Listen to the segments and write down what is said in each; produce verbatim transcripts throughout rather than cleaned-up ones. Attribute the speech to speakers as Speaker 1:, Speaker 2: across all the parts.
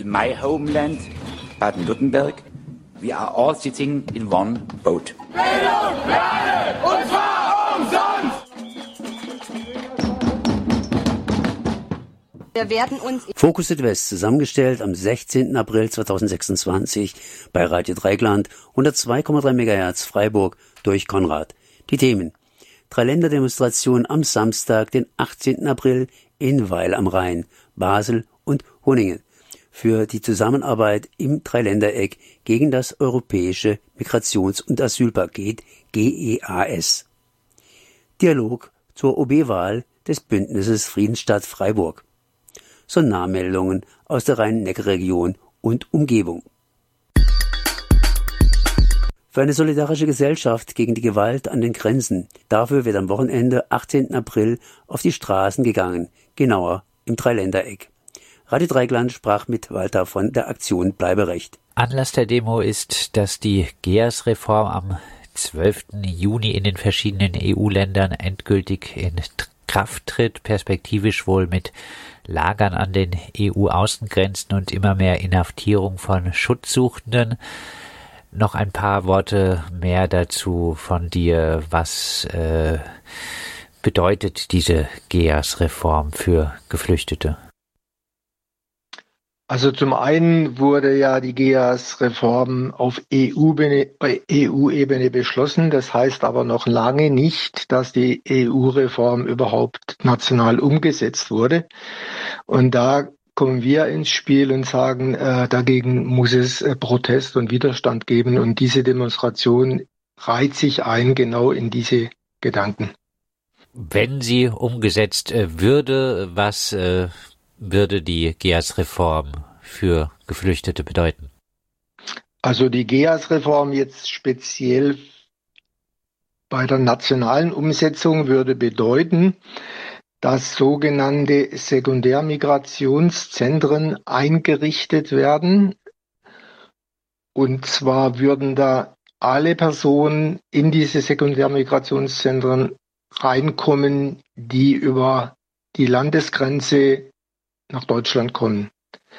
Speaker 1: in my homeland, Baden-Württemberg, we are all sitting in one boat.
Speaker 2: Bildung für alle, und zwar umsonst!
Speaker 3: Wir werden uns
Speaker 4: Fokus Südwest, zusammengestellt am sechzehnten April zweitausendsechsundzwanzig bei Radio Dreieckland, hundertzwei Komma drei Megahertz Freiburg durch Konrad. Die Themen: Dreiländerdemonstration am Samstag, den achtzehnten April in Weil am Rhein, Basel und Honingen für die Zusammenarbeit im Dreiländereck gegen das Europäische Migrations- und Asylpaket G E A S. Dialog zur O B-Wahl des Bündnisses Friedensstadt Freiburg. Sonarmeldungen aus der Rhein-Neckar-Region und Umgebung. Für eine solidarische Gesellschaft gegen die Gewalt an den Grenzen. Dafür wird am Wochenende, achtzehnten April, auf die Straßen gegangen, genauer im Dreiländereck. Radio Dreieckland sprach mit Walter von der Aktion Bleiberecht.
Speaker 5: Anlass der Demo ist, dass die G E A S-Reform am zwölften Juni in den verschiedenen E U-Ländern endgültig in Kraft tritt, perspektivisch wohl mit Lagern an den E U-Außengrenzen und immer mehr Inhaftierung von Schutzsuchenden. Noch ein paar Worte mehr dazu von dir. Was äh, bedeutet diese G E A S-Reform für Geflüchtete?
Speaker 6: Also zum einen wurde ja die G E A S-Reform auf E U-Ebene beschlossen. Das heißt aber noch lange nicht, dass die E U-Reform überhaupt national umgesetzt wurde. Und da kommen wir ins Spiel und sagen, äh, dagegen muss es äh, Protest und Widerstand geben. Und diese Demonstration reiht sich ein genau in diese Gedanken.
Speaker 5: Wenn sie umgesetzt äh, würde, was äh würde die G E A S-Reform für Geflüchtete bedeuten?
Speaker 6: Also die G E A S-Reform jetzt speziell bei der nationalen Umsetzung würde bedeuten, dass sogenannte Sekundärmigrationszentren eingerichtet werden. Und zwar würden da alle Personen in diese Sekundärmigrationszentren reinkommen, die über die Landesgrenze nach Deutschland kommen.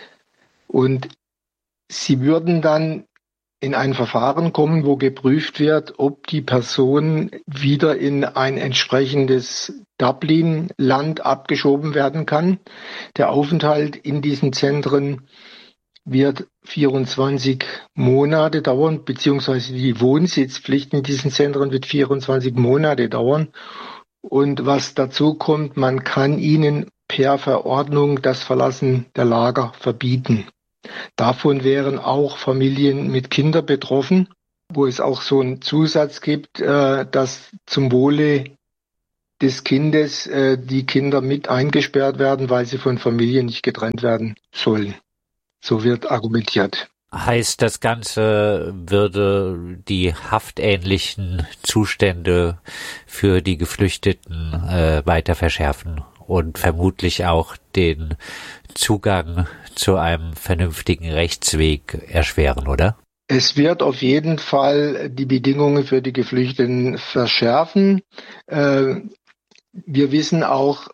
Speaker 6: Und sie würden dann in ein Verfahren kommen, wo geprüft wird, ob die Person wieder in ein entsprechendes Dublin-Land abgeschoben werden kann. Der Aufenthalt in diesen Zentren wird vierundzwanzig Monate dauern, beziehungsweise die Wohnsitzpflicht in diesen Zentren wird vierundzwanzig Monate dauern. Und was dazu kommt, man kann ihnen per Verordnung das Verlassen der Lager verbieten. Davon wären auch Familien mit Kindern betroffen, wo es auch so einen Zusatz gibt, äh, dass zum Wohle des Kindes äh, die Kinder mit eingesperrt werden, weil sie von Familien nicht getrennt werden sollen. So wird argumentiert.
Speaker 5: Heißt, das Ganze würde die haftähnlichen Zustände für die Geflüchteten äh, weiter verschärfen und vermutlich auch den Zugang zu einem vernünftigen Rechtsweg erschweren, oder?
Speaker 6: Es wird auf jeden Fall die Bedingungen für die Geflüchteten verschärfen. Äh, wir wissen auch,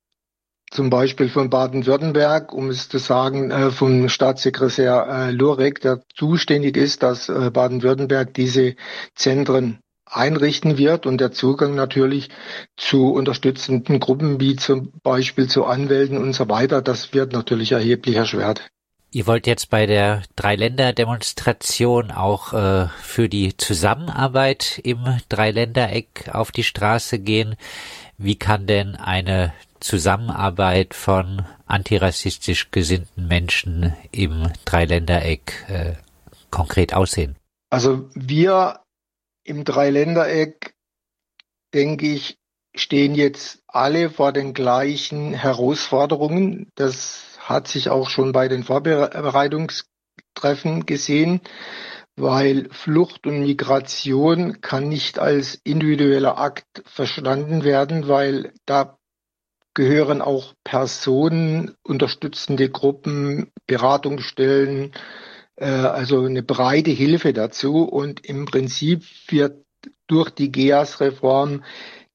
Speaker 6: zum Beispiel von Baden-Württemberg, um es zu sagen, äh, vom Staatssekretär äh, Lurek, der zuständig ist, dass äh, Baden-Württemberg diese Zentren einrichten wird und der Zugang natürlich zu unterstützenden Gruppen wie zum Beispiel zu Anwälten und so weiter, das wird natürlich erheblich erschwert.
Speaker 5: Ihr wollt jetzt bei der Dreiländerdemonstration auch äh, für die Zusammenarbeit im Dreiländereck auf die Straße gehen. Wie kann denn eine Zusammenarbeit von antirassistisch gesinnten Menschen im Dreiländereck äh, konkret aussehen?
Speaker 6: Also wir im Dreiländereck, denke ich, stehen jetzt alle vor den gleichen Herausforderungen. Das hat sich auch schon bei den Vorbereitungstreffen gesehen, weil Flucht und Migration kann nicht als individueller Akt verstanden werden, weil da gehören auch Personen, unterstützende Gruppen, Beratungsstellen, äh, also eine breite Hilfe dazu. Und im Prinzip wird durch die G E A S-Reform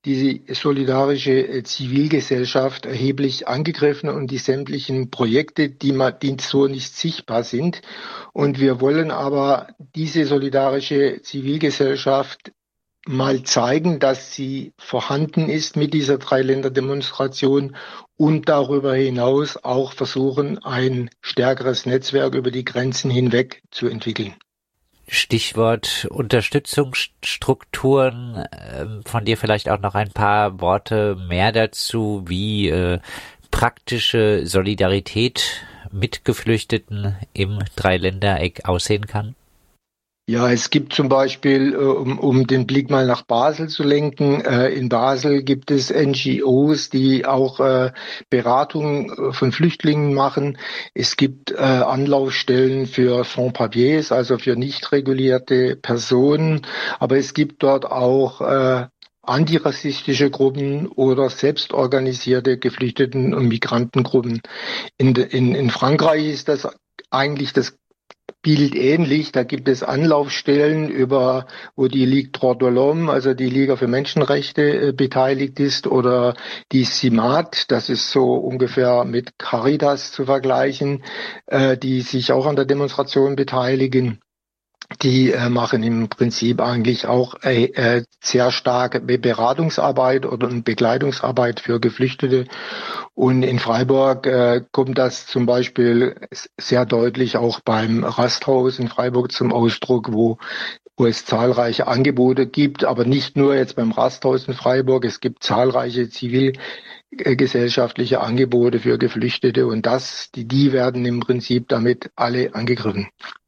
Speaker 6: die solidarische Zivilgesellschaft erheblich angegriffen und die sämtlichen Projekte, die, mal, die so nicht sichtbar sind. Und wir wollen aber diese solidarische Zivilgesellschaft mal zeigen, dass sie vorhanden ist mit dieser Dreiländerdemonstration und darüber hinaus auch versuchen, ein stärkeres Netzwerk über die Grenzen hinweg zu entwickeln.
Speaker 5: Stichwort Unterstützungsstrukturen, von dir vielleicht auch noch ein paar Worte mehr dazu, wie äh, praktische Solidarität mit Geflüchteten im Dreiländereck aussehen kann?
Speaker 6: Ja, es gibt zum Beispiel, um, um den Blick mal nach Basel zu lenken, äh, in Basel gibt es N G Os, die auch äh, Beratung von Flüchtlingen machen. Es gibt äh, Anlaufstellen für Sans-Papiers, also für nicht regulierte Personen, aber es gibt dort auch äh, antirassistische Gruppen oder selbstorganisierte Geflüchteten- und Migrantengruppen. In, in, in Frankreich ist das eigentlich das Bild ähnlich. Da gibt es Anlaufstellen, über wo die Ligue Droits de l'Homme, also die Liga für Menschenrechte, äh, beteiligt ist, oder die C I M A T, das ist so ungefähr mit Caritas zu vergleichen, äh, die sich auch an der Demonstration beteiligen. Die äh, machen im Prinzip eigentlich auch äh, äh, sehr starke Beratungsarbeit oder Begleitungsarbeit für Geflüchtete. Und in Freiburg äh, kommt das zum Beispiel sehr deutlich auch beim Rasthaus in Freiburg zum Ausdruck, wo wo es zahlreiche Angebote gibt, aber nicht nur jetzt beim Rasthaus in Freiburg. Es gibt zahlreiche zivilgesellschaftliche Angebote für Geflüchtete, und das, die, die werden im Prinzip damit alle angegriffen.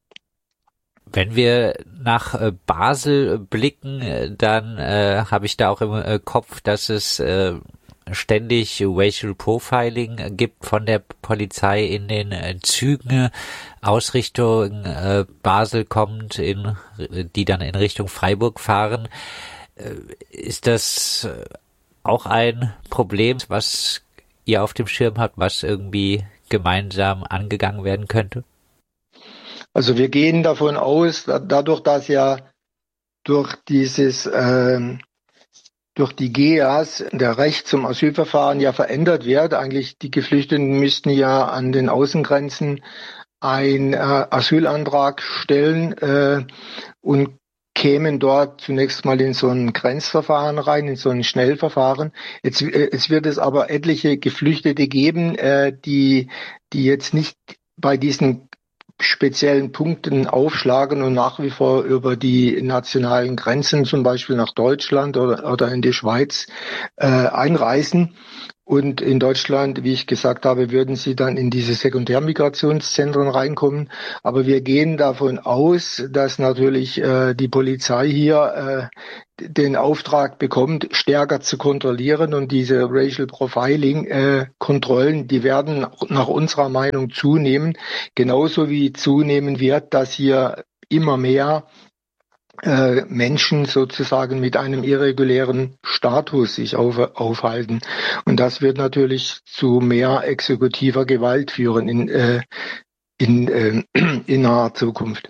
Speaker 5: Wenn wir nach äh, Basel blicken, äh, dann äh, habe ich da auch im äh, Kopf, dass es äh, ständig Racial Profiling gibt von der Polizei in den äh, Zügen aus Richtung äh, Basel kommt, in, die dann in Richtung Freiburg fahren. Äh, ist das auch ein Problem, was ihr auf dem Schirm habt, was irgendwie gemeinsam angegangen werden könnte?
Speaker 6: Also wir gehen davon aus, dadurch, dass ja durch dieses, ähm, durch die G E A S der Recht zum Asylverfahren ja verändert wird. Eigentlich die Geflüchteten müssten ja an den Außengrenzen einen äh, Asylantrag stellen äh, und kämen dort zunächst mal in so ein Grenzverfahren rein, in so ein Schnellverfahren. Jetzt, äh, jetzt wird es aber etliche Geflüchtete geben, äh, die, die jetzt nicht bei diesen speziellen Punkten aufschlagen und nach wie vor über die nationalen Grenzen, zum Beispiel nach Deutschland oder, oder in die Schweiz, äh, einreisen. Und in Deutschland, wie ich gesagt habe, würden sie dann in diese Sekundärmigrationszentren reinkommen. Aber wir gehen davon aus, dass natürlich äh, die Polizei hier äh, den Auftrag bekommt, stärker zu kontrollieren. Und diese Racial Profiling äh, Kontrollen, die werden nach unserer Meinung zunehmen. Genauso wie zunehmen wird, dass hier immer mehr Äh, Menschen sozusagen mit einem irregulären Status sich auf, aufhalten. Und das wird natürlich zu mehr exekutiver Gewalt führen in, äh, in, äh, in naher Zukunft.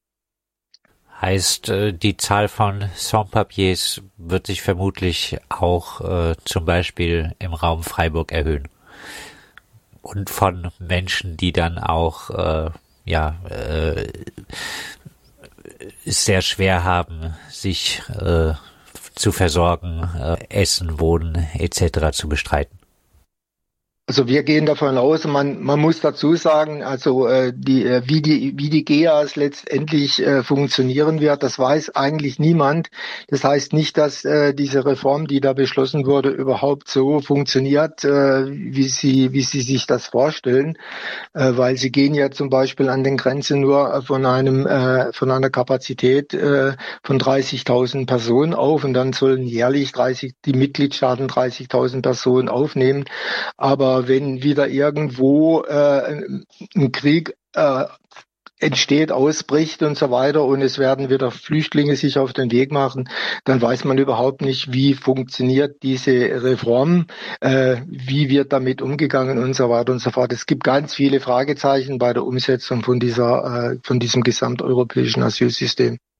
Speaker 5: Heißt, äh, die Zahl von Sans-Papiers wird sich vermutlich auch äh, zum Beispiel im Raum Freiburg erhöhen. Und von Menschen, die dann auch äh, ja äh, es sehr schwer haben, sich äh, zu versorgen, äh, Essen, Wohnen et cetera zu bestreiten.
Speaker 6: Also wir gehen davon aus, man man muss dazu sagen, also äh, die äh, wie die wie die G E A S letztendlich äh, funktionieren wird, das weiß eigentlich niemand. Das heißt nicht, dass äh, diese Reform, die da beschlossen wurde, überhaupt so funktioniert, äh, wie sie wie sie sich das vorstellen, äh, weil sie gehen ja zum Beispiel an den Grenzen nur von einem äh, von einer Kapazität äh, von dreißigtausend Personen auf, und dann sollen jährlich dreißig die Mitgliedstaaten dreißigtausend Personen aufnehmen, aber wenn wieder irgendwo äh, ein Krieg äh, entsteht, ausbricht und so weiter, und es werden wieder Flüchtlinge sich auf den Weg machen, dann weiß man überhaupt nicht, wie funktioniert diese Reform, äh, wie wird damit umgegangen und so weiter und so fort. Es gibt ganz viele Fragezeichen bei der Umsetzung von dieser, äh, von diesem gesamteuropäischen Asylsystem.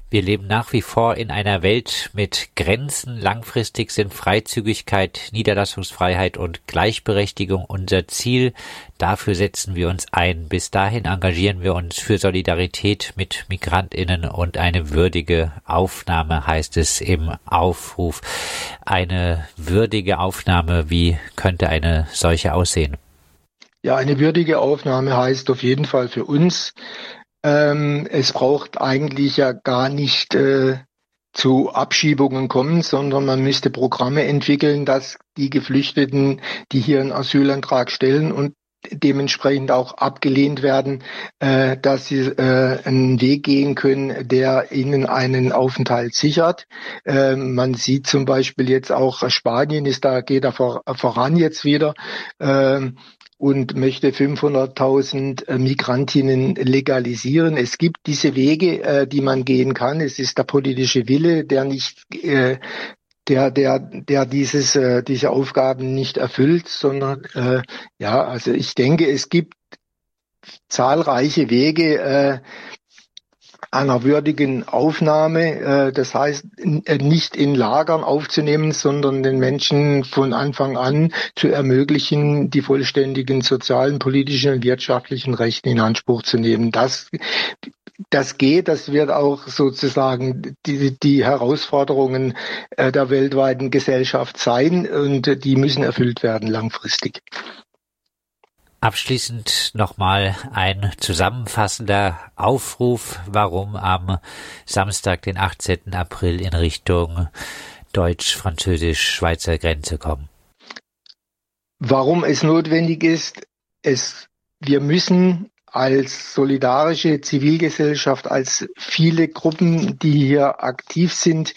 Speaker 5: Wir leben nach wie vor in einer Welt mit Grenzen. Langfristig sind Freizügigkeit, Niederlassungsfreiheit und Gleichberechtigung unser Ziel. Dafür setzen wir uns ein. Bis dahin engagieren wir uns für Solidarität mit MigrantInnen und eine würdige Aufnahme, heißt es im Aufruf. Eine würdige Aufnahme, wie könnte eine solche aussehen?
Speaker 6: Ja, eine würdige Aufnahme heißt auf jeden Fall für uns, Ähm, es braucht eigentlich ja gar nicht äh, zu Abschiebungen kommen, sondern man müsste Programme entwickeln, dass die Geflüchteten, die hier einen Asylantrag stellen und dementsprechend auch abgelehnt werden, äh, dass sie äh, einen Weg gehen können, der ihnen einen Aufenthalt sichert. Äh, man sieht zum Beispiel jetzt auch, Spanien ist da, geht da vor, voran jetzt wieder. Äh, und möchte fünfhunderttausend äh, Migrantinnen legalisieren. Es gibt diese Wege, äh, die man gehen kann. Es ist der politische Wille, der nicht, äh, der, der, der dieses, äh, diese Aufgaben nicht erfüllt, sondern äh, ja, also ich denke, es gibt zahlreiche Wege äh, einer würdigen Aufnahme, äh, das heißt äh, nicht in Lagern aufzunehmen, sondern den Menschen von Anfang an zu ermöglichen, die vollständigen sozialen, politischen und wirtschaftlichen Rechte in Anspruch zu nehmen. Das Das geht, das wird auch sozusagen die, die Herausforderungen äh, der weltweiten Gesellschaft sein und äh, die müssen erfüllt werden langfristig.
Speaker 5: Abschließend nochmal ein zusammenfassender Aufruf, warum am Samstag, den achtzehnten April in Richtung deutsch-französisch-Schweizer Grenze kommen.
Speaker 6: Warum es notwendig ist, es, wir müssen als solidarische Zivilgesellschaft, als viele Gruppen, die hier aktiv sind,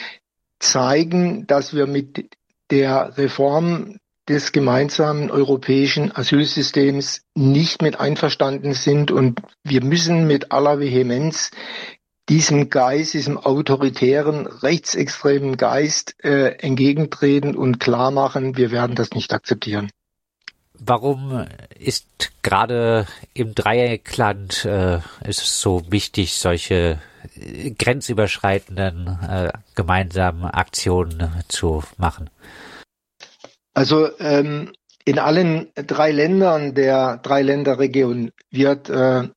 Speaker 6: zeigen, dass wir mit der Reform des gemeinsamen europäischen Asylsystems nicht mit einverstanden sind und wir müssen mit aller Vehemenz diesem Geist, diesem autoritären, rechtsextremen Geist äh, entgegentreten und klar machen, wir werden das nicht akzeptieren.
Speaker 5: Warum ist gerade im Dreieckland äh, ist es so wichtig, solche grenzüberschreitenden äh, gemeinsamen Aktionen zu machen?
Speaker 6: Also ähm, in allen drei Ländern der Dreiländerregion wird äh,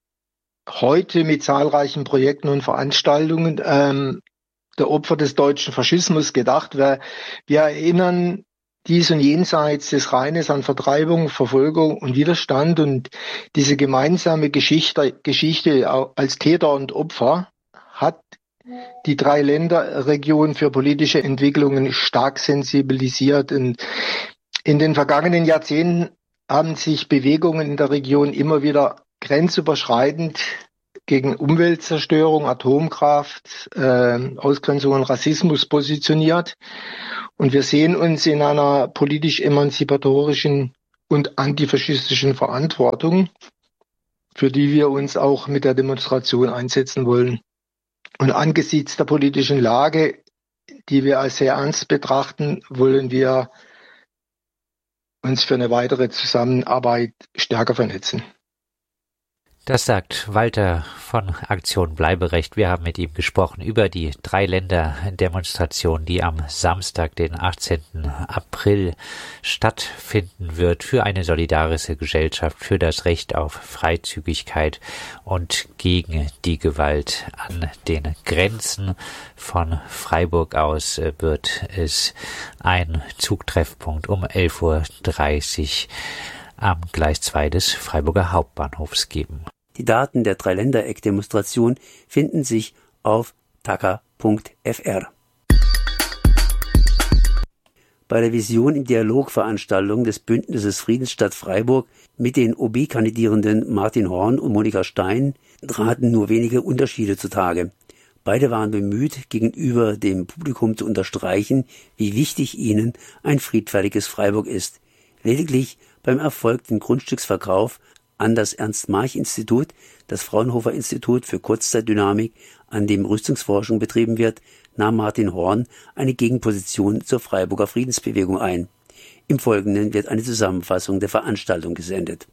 Speaker 6: heute mit zahlreichen Projekten und Veranstaltungen ähm, der Opfer des deutschen Faschismus gedacht. Wir, wir erinnern dies und jenseits des Rheines an Vertreibung, Verfolgung und Widerstand und diese gemeinsame Geschichte, Geschichte als Täter und Opfer hat die Dreiländerregion für politische Entwicklungen stark sensibilisiert. Und in den vergangenen Jahrzehnten haben sich Bewegungen in der Region immer wieder grenzüberschreitend gegen Umweltzerstörung, Atomkraft, äh, Ausgrenzung und Rassismus positioniert. Und wir sehen uns in einer politisch-emanzipatorischen und antifaschistischen Verantwortung, für die wir uns auch mit der Demonstration einsetzen wollen. Und angesichts der politischen Lage, die wir als sehr ernst betrachten, wollen wir uns für eine weitere Zusammenarbeit stärker vernetzen.
Speaker 5: Das sagt Walter von Aktion Bleiberecht. Wir haben mit ihm gesprochen über die Drei-Länder-Demonstration, die am Samstag, den achtzehnten April stattfinden wird, für eine solidarische Gesellschaft, für das Recht auf Freizügigkeit und gegen die Gewalt an den Grenzen. Von Freiburg aus wird es ein Zugtreffpunkt um elf Uhr dreißig am Gleis zwei des Freiburger Hauptbahnhofs geben.
Speaker 4: Die Daten der Dreiländereck-Demonstration finden sich auf taka punkt f r. Bei der Vision im Dialog-Veranstaltung des Bündnisses Friedensstadt Freiburg mit den O B-Kandidierenden Martin Horn und Monika Stein traten nur wenige Unterschiede zutage. Beide waren bemüht, gegenüber dem Publikum zu unterstreichen, wie wichtig ihnen ein friedfertiges Freiburg ist. Lediglich beim erfolgten Grundstücksverkauf an das Ernst-March-Institut, das Fraunhofer-Institut für Kurzzeitdynamik, an dem Rüstungsforschung betrieben wird, nahm Martin Horn eine Gegenposition zur Freiburger Friedensbewegung ein. Im Folgenden wird eine Zusammenfassung der Veranstaltung gesendet.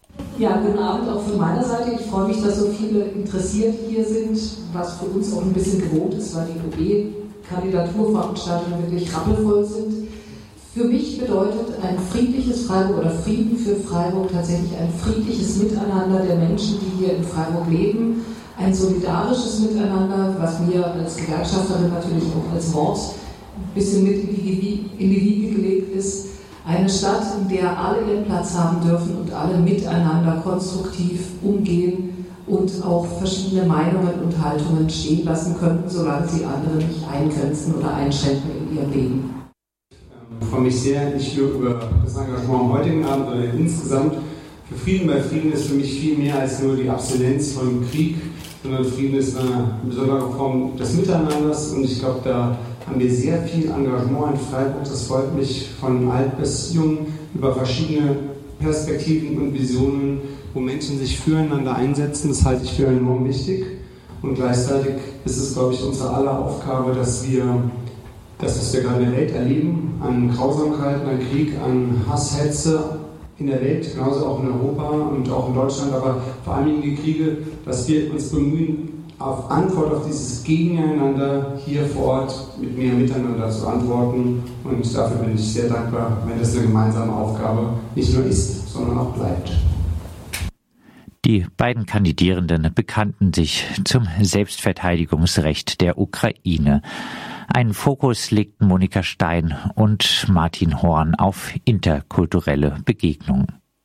Speaker 3: Ja, guten Abend auch von meiner Seite. Ich freue mich, dass so viele interessiert hier sind, was für uns auch ein bisschen gewohnt ist, weil die O B-Kandidaturveranstaltungen wirklich rappelvoll sind. Für mich bedeutet ein friedliches Freiburg oder Frieden für Freiburg tatsächlich ein friedliches Miteinander der Menschen, die hier in Freiburg leben, ein solidarisches Miteinander, was mir als Gewerkschafterin natürlich auch als Wort ein bisschen mit in die, in die Wiege gelegt ist. Eine Stadt, in der alle ihren Platz haben dürfen und alle miteinander konstruktiv umgehen und auch verschiedene Meinungen und Haltungen stehen lassen könnten, solange sie andere nicht eingrenzen oder einschränken in ihrem Leben.
Speaker 7: Ich freue mich sehr, nicht nur über das Engagement am heutigen Abend, sondern insgesamt für Frieden. Bei Frieden ist für mich viel mehr als nur die Abstinenz von Krieg, sondern Frieden ist eine besondere Form des Miteinanders und ich glaube, da haben wir sehr viel Engagement in Freiburg. Das freut mich von alt bis jung über verschiedene Perspektiven und Visionen, wo Menschen sich füreinander einsetzen. Das halte ich für enorm wichtig. Und gleichzeitig ist es, glaube ich, unsere aller Aufgabe, dass wir das, was wir gerade in der Welt erleben, an Grausamkeiten, an Krieg, an Hass, Hetze in der Welt, genauso auch in Europa und auch in Deutschland, aber vor allem die Kriege, dass wir uns bemühen, auf Antwort auf dieses Gegeneinander hier vor Ort mit mehr Miteinander zu antworten. Und dafür bin ich sehr dankbar, wenn das eine gemeinsame Aufgabe nicht nur ist, sondern auch bleibt.
Speaker 5: Die beiden Kandidierenden bekannten sich zum Selbstverteidigungsrecht der Ukraine. Einen Fokus legten Monika Stein und Martin Horn auf interkulturelle Begegnungen.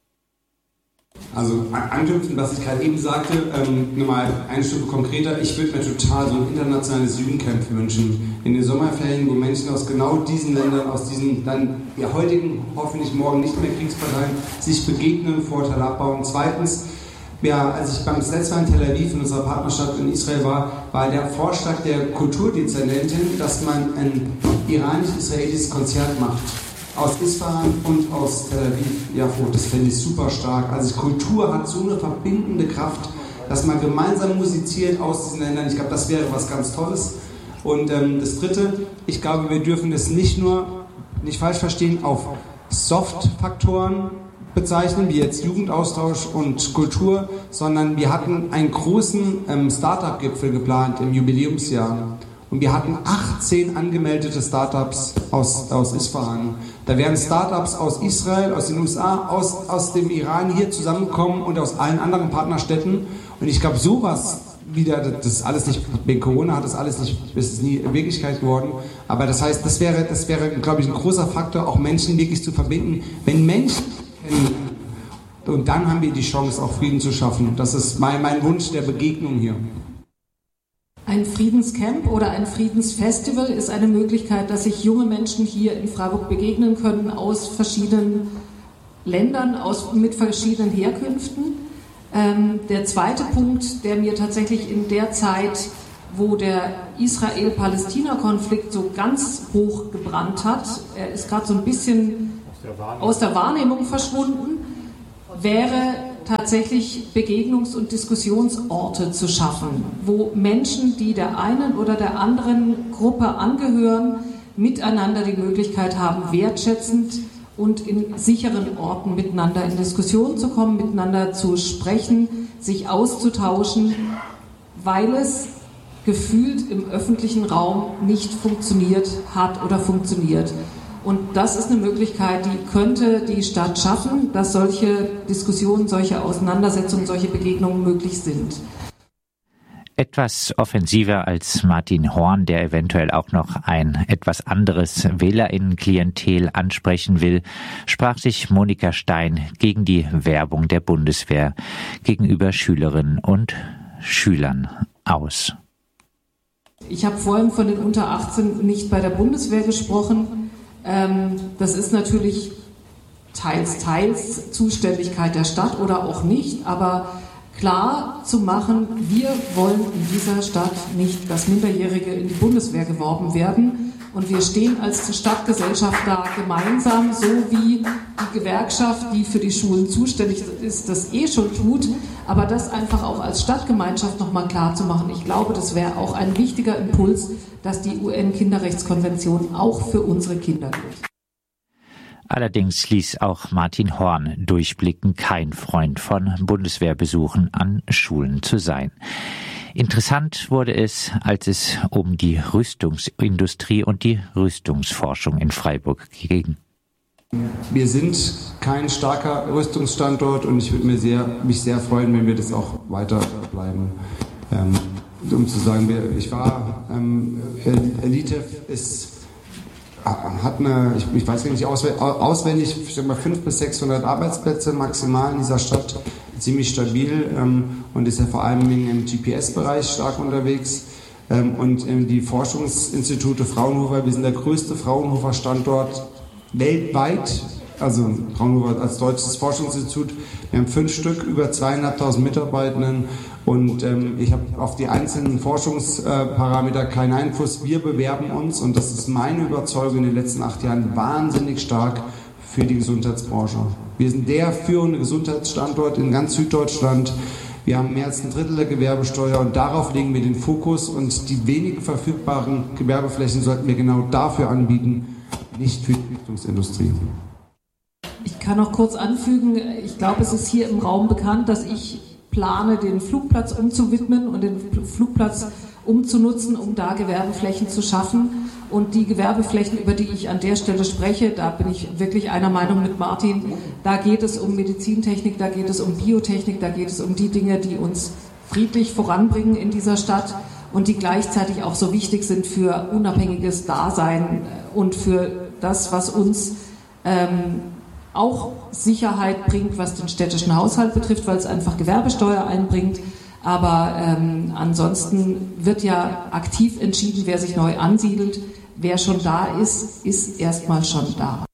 Speaker 7: Also anknüpfend, was ich gerade eben sagte, ähm, nochmal eine Stufe konkreter. Ich würde mir total so ein internationales Jugendcamp wünschen. In den Sommerferien, wo Menschen aus genau diesen Ländern, aus diesen dann ja heutigen, hoffentlich morgen nicht mehr Kriegsparteien, sich begegnen, Vorteile abbauen. Zweitens, ja, als ich beim letzten Mal in Tel Aviv in unserer Partnerschaft in Israel war, war der Vorschlag der Kulturdezernentin, dass man ein iranisch-israelisches Konzert macht. Aus Isfahan und aus Tel Aviv. Ja, das fände ich super stark. Also Kultur hat so eine verbindende Kraft, dass man gemeinsam musiziert aus diesen Ländern. Ich glaube, das wäre was ganz Tolles. Und ähm, das Dritte, ich glaube, wir dürfen das nicht nur, nicht falsch verstehen, auf Soft-Faktoren bezeichnen, wie jetzt Jugendaustausch und Kultur, sondern wir hatten einen großen ähm, Startup-Gipfel geplant im Jubiläumsjahr. Und wir hatten achtzehn angemeldete Startups aus, aus Isfahan. Da wären Startups aus Israel, aus den U S A, aus, aus dem Iran hier zusammengekommen und aus allen anderen Partnerstädten. Und ich glaube, sowas wieder, das ist alles nicht, wegen Corona hat das alles nicht, ist nie Wirklichkeit geworden. Aber das heißt, das wäre, das wäre, glaube ich, ein großer Faktor, auch Menschen wirklich zu verbinden. Wenn Menschen kennen, und dann haben wir die Chance, auch Frieden zu schaffen. Das ist mein, mein Wunsch der Begegnung hier.
Speaker 3: Ein Friedenscamp oder ein Friedensfestival ist eine Möglichkeit, dass sich junge Menschen hier in Freiburg begegnen können aus verschiedenen Ländern, aus, mit verschiedenen Herkünften. Ähm, der zweite Punkt, der mir tatsächlich in der Zeit, wo der Israel-Palästina-Konflikt so ganz hoch gebrannt hat, er ist gerade so ein bisschen aus der Wahrnehmung verschwunden, wäre tatsächlich Begegnungs- und Diskussionsorte zu schaffen, wo Menschen, die der einen oder der anderen Gruppe angehören, miteinander die Möglichkeit haben, wertschätzend und in sicheren Orten miteinander in Diskussion zu kommen, miteinander zu sprechen, sich auszutauschen, weil es gefühlt im öffentlichen Raum nicht funktioniert hat oder funktioniert. Und das ist eine Möglichkeit, die könnte die Stadt schaffen, dass solche Diskussionen, solche Auseinandersetzungen, solche Begegnungen möglich sind.
Speaker 5: Etwas offensiver als Martin Horn, der eventuell auch noch ein etwas anderes WählerInnen-Klientel ansprechen will, sprach sich Monika Stein gegen die Werbung der Bundeswehr gegenüber Schülerinnen und Schülern aus.
Speaker 3: Ich habe vorhin von den unter achtzehn nicht bei der Bundeswehr gesprochen. Das ist natürlich teils, teils Zuständigkeit der Stadt oder auch nicht, aber klar zu machen, wir wollen in dieser Stadt nicht, dass Minderjährige in die Bundeswehr geworben werden und wir stehen als Stadtgesellschaft da gemeinsam, so wie die Gewerkschaft, die für die Schulen zuständig ist, das eh schon tut, aber das einfach auch als Stadtgemeinschaft nochmal klar zu machen. Ich glaube, das wäre auch ein wichtiger Impuls, dass die U N-Kinderrechtskonvention auch für unsere Kinder gilt.
Speaker 5: Allerdings ließ auch Martin Horn durchblicken, kein Freund von Bundeswehrbesuchen an Schulen zu sein. Interessant wurde es, als es um die Rüstungsindustrie und die Rüstungsforschung in Freiburg ging.
Speaker 7: Wir sind kein starker Rüstungsstandort und ich würde mir sehr, mich sehr freuen, wenn wir das auch weiter bleiben. Ähm, um zu sagen, ich war, ähm, Elitev ist hat eine, ich, ich weiß nicht auswendig, ich sag mal fünfhundert bis sechshundert Arbeitsplätze maximal in dieser Stadt, ziemlich stabil ähm, und ist ja vor allem im G P S-Bereich stark unterwegs. Ähm, und ähm, die Forschungsinstitute Fraunhofer, wir sind der größte Fraunhofer-Standort weltweit, also Fraunhofer als deutsches Forschungsinstitut. Wir haben fünf Stück, über zweieinhalbtausend Mitarbeitenden. Und ähm, ich habe auf die einzelnen Forschungsparameter keinen Einfluss. Wir bewerben uns, und das ist meine Überzeugung in den letzten acht Jahren, wahnsinnig stark für die Gesundheitsbranche. Wir sind der führende Gesundheitsstandort in ganz Süddeutschland. Wir haben mehr als ein Drittel der Gewerbesteuer und darauf legen wir den Fokus. Und die wenigen verfügbaren Gewerbeflächen sollten wir genau dafür anbieten, nicht für die Rüstungsindustrie.
Speaker 3: Ich kann noch kurz anfügen, ich glaube, es ist hier im Raum bekannt, dass ich plane, den Flugplatz umzuwidmen und den Flugplatz umzunutzen, um da Gewerbeflächen zu schaffen. Und die Gewerbeflächen, über die ich an der Stelle spreche, da bin ich wirklich einer Meinung mit Martin, da geht es um Medizintechnik, da geht es um Biotechnik, da geht es um die Dinge, die uns friedlich voranbringen in dieser Stadt und die gleichzeitig auch so wichtig sind für unabhängiges Dasein und für das, was uns ähm, auch Sicherheit bringt, was den städtischen Haushalt betrifft, weil es einfach Gewerbesteuer einbringt. Aber ähm, ansonsten wird ja aktiv entschieden, wer sich neu ansiedelt. Wer schon da ist, ist erstmal schon da.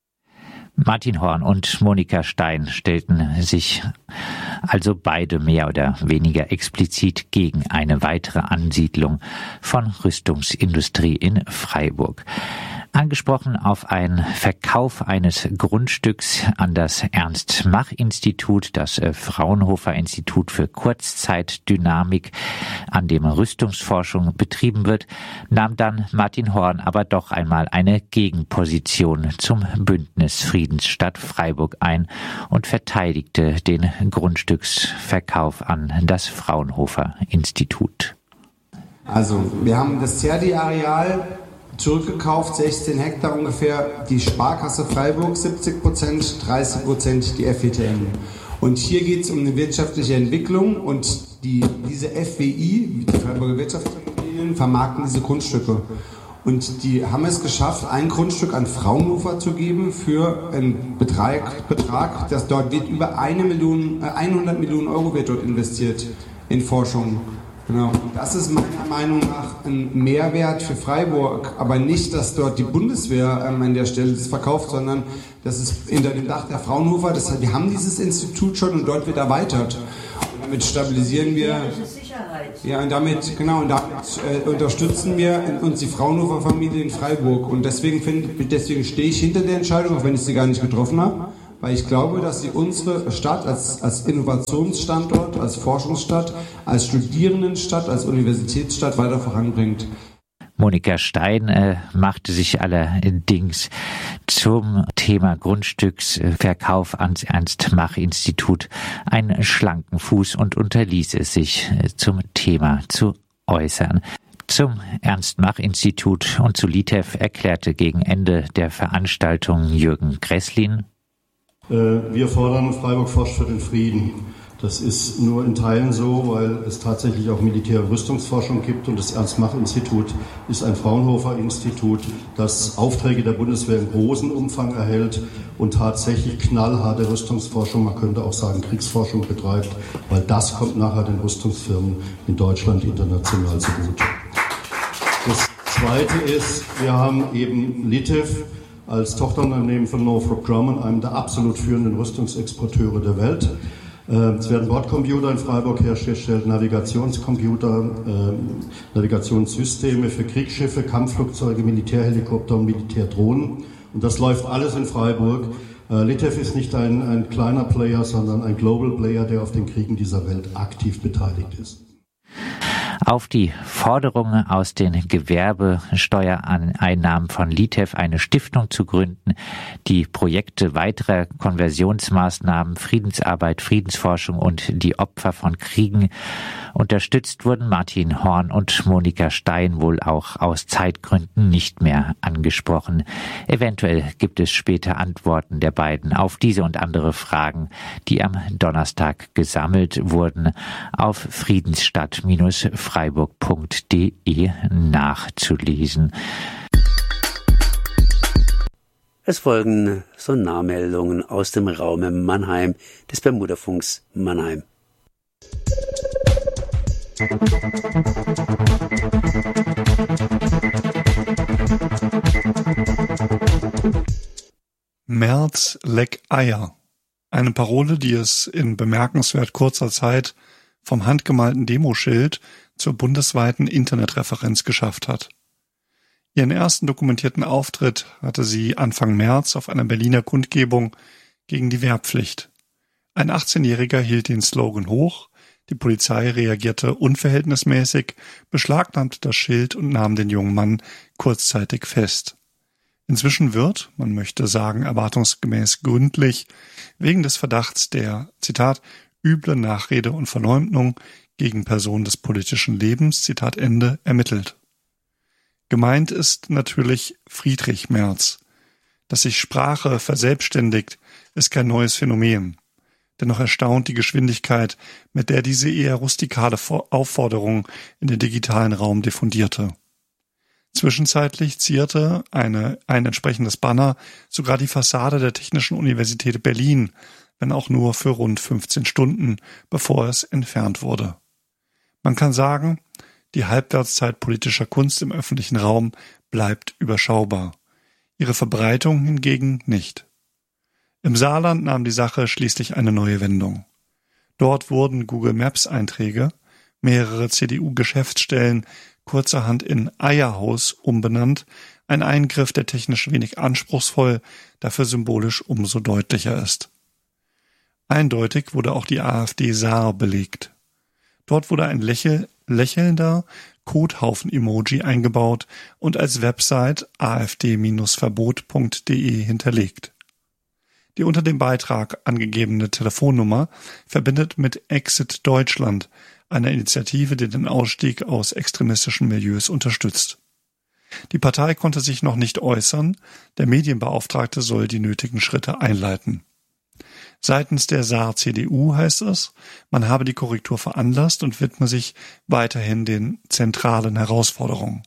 Speaker 5: Martin Horn und Monika Stein stellten sich also beide mehr oder weniger explizit gegen eine weitere Ansiedlung von Rüstungsindustrie in Freiburg. Angesprochen auf einen Verkauf eines Grundstücks an das Ernst-Mach-Institut, das Fraunhofer-Institut für Kurzzeitdynamik, an dem Rüstungsforschung betrieben wird, nahm dann Martin Horn aber doch einmal eine Gegenposition zum Bündnis Friedensstadt Freiburg ein und verteidigte den Grundstücksverkauf an das Fraunhofer-Institut.
Speaker 7: Also, wir haben das C R D-Areal zurückgekauft, sechzehn Hektar ungefähr, die Sparkasse Freiburg siebzig Prozent, dreißig Prozent die F W T M. Und hier geht es um eine wirtschaftliche Entwicklung und die, diese F W I, die Freiburger Wirtschaftsimmobilien, vermarkten diese Grundstücke. Und die haben es geschafft, ein Grundstück an Fraunhofer zu geben für einen Betrag, Betrag das dort wird über eine Million, äh, hundert Millionen Euro wird dort investiert in Forschung. Genau. Das ist meiner Meinung nach ein Mehrwert für Freiburg, aber nicht, dass dort die Bundeswehr ähm, an der Stelle das verkauft, sondern das ist unter dem Dach der Fraunhofer. Das, wir haben dieses Institut schon und dort wird erweitert. Und damit stabilisieren wir. Ja, und damit, genau, und damit äh, unterstützen wir uns die Fraunhofer-Familie in Freiburg. Und deswegen, find, deswegen stehe ich hinter der Entscheidung, auch wenn ich sie gar nicht getroffen habe. Weil ich glaube, dass sie unsere Stadt als, als Innovationsstandort, als Forschungsstadt, als Studierendenstadt, als Universitätsstadt weiter voranbringt.
Speaker 5: Monika Stein äh, machte sich allerdings zum Thema Grundstücksverkauf ans Ernst-Mach-Institut einen schlanken Fuß und unterließ es sich äh, zum Thema zu äußern. Zum Ernst-Mach-Institut und zu Litev erklärte gegen Ende der Veranstaltung Jürgen Gresslin:
Speaker 8: Wir fordern, Freiburg forscht für den Frieden. Das ist nur in Teilen so, weil es tatsächlich auch Militär- und Rüstungsforschung gibt und das Ernst-Mach-Institut ist ein Fraunhofer-Institut, das Aufträge der Bundeswehr im großen Umfang erhält und tatsächlich knallharte Rüstungsforschung, man könnte auch sagen Kriegsforschung betreibt, weil das kommt nachher den Rüstungsfirmen in Deutschland international zugute. Das Zweite ist, wir haben eben Litev als Tochterunternehmen von Northrop Grumman, einem der absolut führenden Rüstungsexporteure der Welt. Es werden Bordcomputer in Freiburg hergestellt, Navigationscomputer, Navigationssysteme für Kriegsschiffe, Kampfflugzeuge, Militärhelikopter und Militärdrohnen. Und das läuft alles in Freiburg. Litev ist nicht ein, ein kleiner Player, sondern ein Global Player, der auf den Kriegen dieser Welt aktiv beteiligt ist.
Speaker 5: auf die Forderung aus den Gewerbesteuereinnahmen von Litev eine Stiftung zu gründen, die Projekte weiterer Konversionsmaßnahmen, Friedensarbeit, Friedensforschung und die Opfer von Kriegen unterstützt, wurden Martin Horn und Monika Stein wohl auch aus Zeitgründen nicht mehr angesprochen. Eventuell gibt es später Antworten der beiden auf diese und andere Fragen, die am Donnerstag gesammelt wurden, auf friedensstadt freiburg punkt de nachzulesen.
Speaker 4: Es folgen Sonarmeldungen aus dem Raum Mannheim des Bermudafunks Mannheim.
Speaker 9: Merz leck Eier. Eine Parole, die es in bemerkenswert kurzer Zeit vom handgemalten Demoschild zur bundesweiten Internetreferenz geschafft hat. Ihren ersten dokumentierten Auftritt hatte sie Anfang März auf einer Berliner Kundgebung gegen die Wehrpflicht. Ein achtzehnjähriger hielt den Slogan hoch, die Polizei reagierte unverhältnismäßig, beschlagnahmte das Schild und nahm den jungen Mann kurzzeitig fest. Inzwischen wird, man möchte sagen erwartungsgemäß gründlich, wegen des Verdachts der, Zitat, üble Nachrede und Verleumdung gegen Personen des politischen Lebens, Zitat Ende, ermittelt. Gemeint ist natürlich Friedrich Merz. Dass sich Sprache verselbstständigt, ist kein neues Phänomen. Dennoch erstaunt die Geschwindigkeit, mit der diese eher rustikale Aufforderung in den digitalen Raum diffundierte. Zwischenzeitlich zierte eine, ein entsprechendes Banner sogar die Fassade der Technischen Universität Berlin, wenn auch nur für rund fünfzehn Stunden, bevor es entfernt wurde. Man kann sagen, die Halbwertszeit politischer Kunst im öffentlichen Raum bleibt überschaubar. Ihre Verbreitung hingegen nicht. Im Saarland nahm die Sache schließlich eine neue Wendung. Dort wurden Google Maps Einträge, mehrere C D U-Geschäftsstellen kurzerhand in Eierhaus umbenannt, ein Eingriff, der technisch wenig anspruchsvoll, dafür symbolisch umso deutlicher ist. Eindeutig wurde auch die AfD Saar belegt. Dort wurde ein lächel, lächelnder Kothaufen-Emoji eingebaut und als Website a f d verbot punkt de hinterlegt. Die unter dem Beitrag angegebene Telefonnummer verbindet mit Exit Deutschland, einer Initiative, die den Ausstieg aus extremistischen Milieus unterstützt. Die Partei konnte sich noch nicht äußern, der Medienbeauftragte soll die nötigen Schritte einleiten. Seitens der Saar-C D U heißt es, man habe die Korrektur veranlasst und widme sich weiterhin den zentralen Herausforderungen.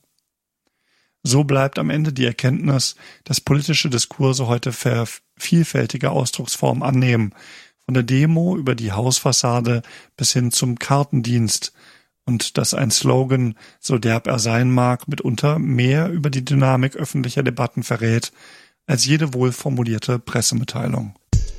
Speaker 9: So bleibt am Ende die Erkenntnis, dass politische Diskurse heute vielfältige Ausdrucksformen annehmen, von der Demo über die Hausfassade bis hin zum Kartendienst, und dass ein Slogan, so derb er sein mag, mitunter mehr über die Dynamik öffentlicher Debatten verrät, als jede wohlformulierte Pressemitteilung.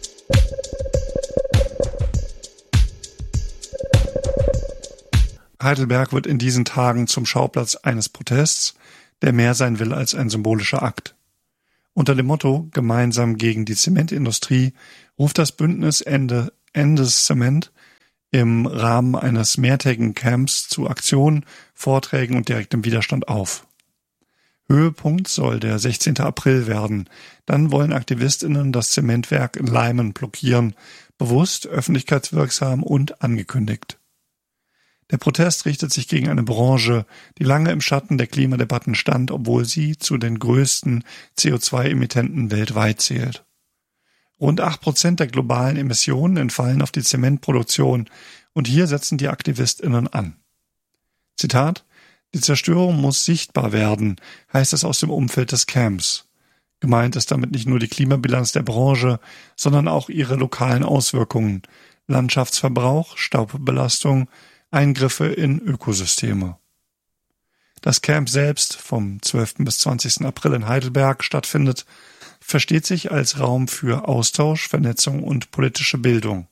Speaker 9: Heidelberg wird in diesen Tagen zum Schauplatz eines Protests, der mehr sein will als ein symbolischer Akt. Unter dem Motto Gemeinsam gegen die Zementindustrie ruft das Bündnis Ende Endes Zement im Rahmen eines mehrtägigen Camps zu Aktionen, Vorträgen und direktem Widerstand auf. Höhepunkt soll der sechzehnten April werden. Dann wollen AktivistInnen das Zementwerk in Leimen blockieren, bewusst, öffentlichkeitswirksam und angekündigt. Der Protest richtet sich gegen eine Branche, die lange im Schatten der Klimadebatten stand, obwohl sie zu den größten C O zwei Emittenten weltweit zählt. Rund acht Prozent der globalen Emissionen entfallen auf die Zementproduktion, und hier setzen die AktivistInnen an. Zitat: Die Zerstörung muss sichtbar werden, heißt es aus dem Umfeld des Camps. Gemeint ist damit nicht nur die Klimabilanz der Branche, sondern auch ihre lokalen Auswirkungen, Landschaftsverbrauch, Staubbelastung, Eingriffe in Ökosysteme. Das Camp selbst, vom zwölften bis zwanzigsten April in Heidelberg stattfindet, versteht sich als Raum für Austausch, Vernetzung und politische Bildung.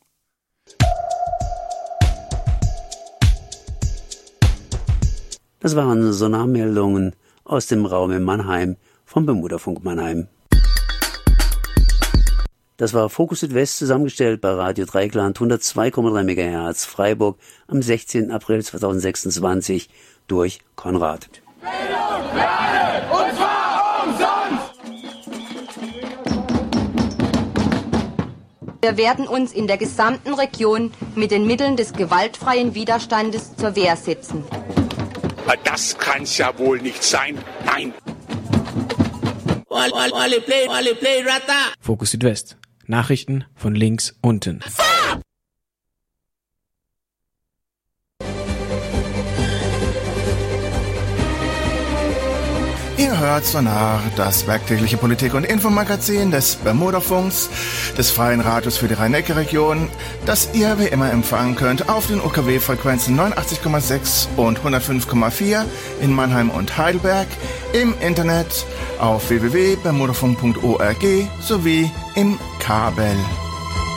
Speaker 4: Das waren Sonarmeldungen aus dem Raum in Mannheim vom Bermudafunk Mannheim. Das war Fokus Südwest, zusammengestellt bei Radio Dreieckland hundertzwei Komma drei Megahertz Freiburg am sechzehnten April zweitausendsechsundzwanzig durch Konrad.
Speaker 2: Bildung, Lernen, und zwar umsonst!
Speaker 10: Wir werden uns in der gesamten Region mit den Mitteln des gewaltfreien Widerstandes zur Wehr setzen.
Speaker 11: Das kann's ja wohl nicht sein. Nein!
Speaker 12: Fokus Südwest. Nachrichten von links unten.
Speaker 13: Ihr hört Sonar, das werktägliche Politik- und Infomagazin des Bermudafunks, des Freien Radios für die Rhein-Neckar-Region, das ihr wie immer empfangen könnt auf den U K W-Frequenzen neunundachtzig Komma sechs und hundertfünf Komma vier in Mannheim und Heidelberg, im Internet auf w w w punkt bermudafunk punkt org sowie im Kabel.